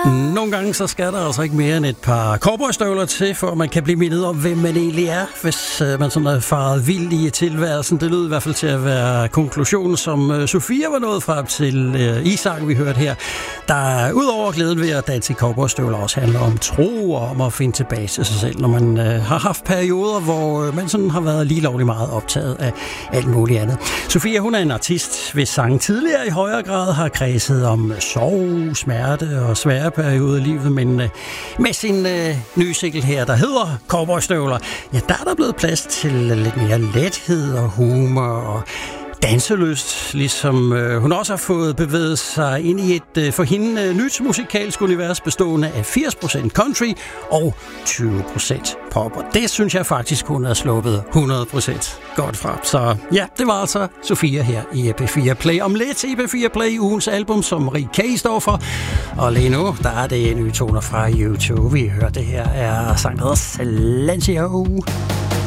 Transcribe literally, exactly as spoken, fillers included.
Nogle gange så skal der altså ikke mere end et par cowboystøvler til, for man kan blive mindet om, hvem man egentlig er, hvis uh, man sådan er faret vild i tilværelsen. Det lød i hvert fald til at være konklusionen, som uh, Sofia var nået frem til uh, i sang, vi hørte her. Der udover glæden ved at danse i cowboystøvler også handler om tro og om at finde tilbage til sig selv, når man uh, har haft perioder, hvor uh, man sådan har været lige lovligt meget optaget af alt muligt andet. Sofia, hun er en artist, hvis sange tidligere i højere grad har kredset om sorg, smerte og svære periode i livet, men øh, med sin øh, nye single her, der hedder Cowboystøvler, ja, der er der blevet plads til lidt mere lethed og humor og danselyst, ligesom øh, hun også har fået bevæget sig ind i et øh, for hende øh, nyt musikalsk univers bestående af firs procent country og tyve procent pop, og det synes jeg faktisk, hun har sluppet hundrede procent godt fra. Så ja, det var altså Sofia her i P fire Play. Om lidt i P fire Play, ugens album, som Rik K. står for, og lige nu, der er det nye toner fra YouTube. Vi hører det her er sang, der hedder Silencio.